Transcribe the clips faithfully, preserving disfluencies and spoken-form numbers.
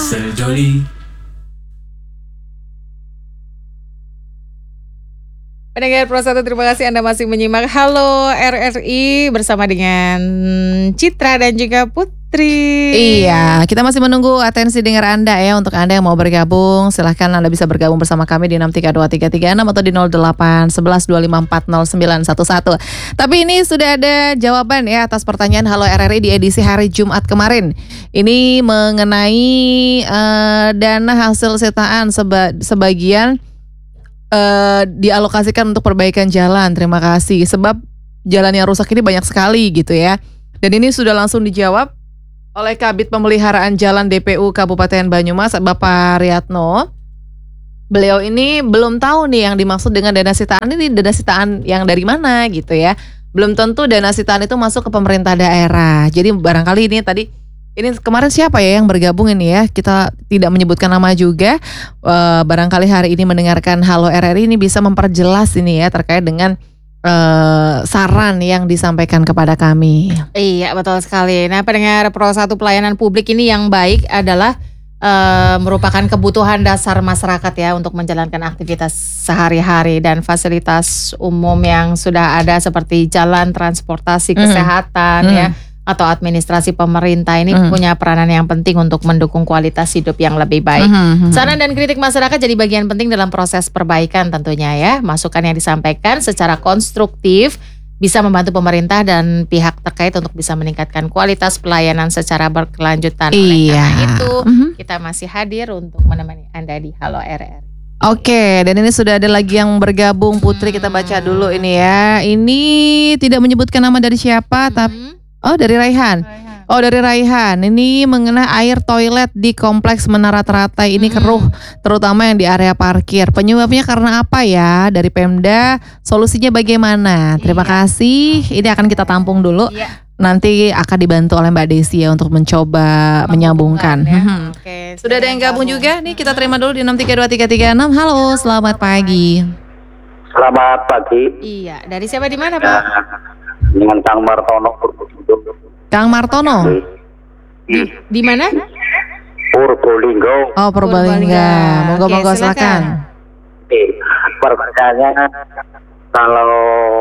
Sejoli. Pendengar Pro satu, terima kasih Anda masih menyimak Halo R R I bersama dengan Citra dan juga Putri. Iya, kita masih menunggu atensi dengar Anda ya. Untuk Anda yang mau bergabung, silahkan Anda bisa bergabung bersama kami di enam tiga dua tiga tiga enam atau di nol delapan satu satu dua lima empat nol sembilan satu satu. Tapi ini sudah ada jawaban ya atas pertanyaan Halo R R I di edisi hari Jumat kemarin. Ini mengenai uh, dana hasil sitaan seba, sebagian Uh, dialokasikan untuk perbaikan jalan. Terima kasih. Sebab jalan yang rusak ini banyak sekali gitu ya. Dan ini sudah langsung dijawab oleh Kabid Pemeliharaan Jalan D P U Kabupaten Banyumas, Bapak Riyatno. Beliau ini belum tahu nih yang dimaksud dengan dana sitaan ini dana sitaan yang dari mana gitu ya. Belum tentu dana sitaan itu masuk ke pemerintah daerah. Jadi barangkali ini tadi ini kemarin siapa ya yang bergabung ini ya, kita tidak menyebutkan nama juga. e, Barangkali hari ini mendengarkan Halo R R I ini bisa memperjelas ini ya terkait dengan e, saran yang disampaikan kepada kami. Iya, betul sekali. Nah, pendengar Pro satu, pelayanan publik ini yang baik adalah e, merupakan kebutuhan dasar masyarakat ya untuk menjalankan aktivitas sehari-hari, dan fasilitas umum yang sudah ada seperti jalan, transportasi, Mm. kesehatan Mm. ya, atau administrasi pemerintah ini Mm. punya peranan yang penting untuk mendukung kualitas hidup yang lebih baik. Mm-hmm. Saran dan kritik masyarakat jadi bagian penting dalam proses perbaikan tentunya ya. Masukan yang disampaikan secara konstruktif bisa membantu pemerintah dan pihak terkait untuk bisa meningkatkan kualitas pelayanan secara berkelanjutan. Oleh Iya. karena itu Mhm. kita masih hadir untuk menemani Anda di Halo R R I. Oke, dan ini sudah ada lagi yang bergabung. Putri, kita baca dulu ini ya. Ini tidak menyebutkan nama dari siapa, tapi Hmm. oh dari Raihan. Oh dari Raihan. Ini mengenai air toilet di kompleks Menara Teratai ini keruh, terutama yang di area parkir. Penyebabnya karena apa ya? Dari Pemda, solusinya bagaimana? Terima Iya. kasih. Ini akan kita tampung dulu. Iya. Nanti akan dibantu oleh Mbak Desi ya untuk mencoba menyambungkan. Ya. Mhm. Oke, Sudah ada yang gabung juga nih, kita terima dulu di enam tiga dua tiga tiga enam. Halo, selamat pagi. Selamat pagi. Iya, dari siapa di mana, Pak? Nah, dengan Kang Martono Purbolinggo. Kang Martono. Di Di mana? Purbolinggo. Oh, Purbalingga. Oke, Monggo-monggo silakan. silakan. Oke, pertanyaannya kalau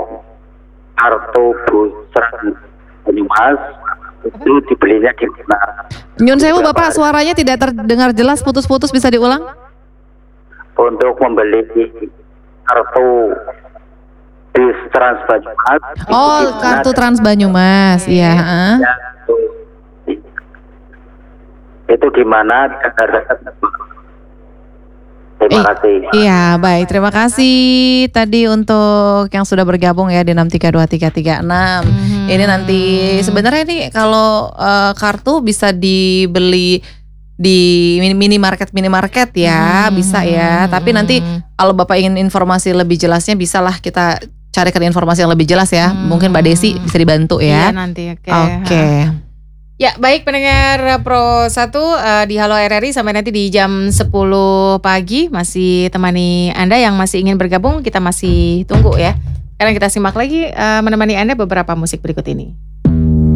kartu bus Banyumas itu dibelinya di mana? Nyun sewu Bapak, suaranya tidak terdengar jelas, putus-putus, bisa diulang? Untuk membeli kartu bis Trans Banyumas. itu Oh, di mana? kartu Trans Banyumas, iya. heeh. Ya, itu, itu di mana? Terima Eh, kasih. Iya, baik. Terima kasih tadi untuk yang sudah bergabung ya di enam tiga dua tiga tiga enam. Mhm. Ini nanti sebenarnya ini kalau eh, kartu bisa dibeli di mini- minimarket minimarket ya, Hmm. bisa ya. Tapi nanti kalau Bapak ingin informasi lebih jelasnya, bisalah kita carikan informasi yang lebih jelas ya. Hmm. Mungkin Mbak Desi bisa dibantu Iya ya. nanti, oke. Oke. Ya, baik pendengar Pro satu eh, di Halo R R I sampai nanti di jam sepuluh pagi masih temani Anda yang masih ingin bergabung, kita masih tunggu ya. Sekarang kita simak lagi eh, menemani Anda beberapa musik berikut ini.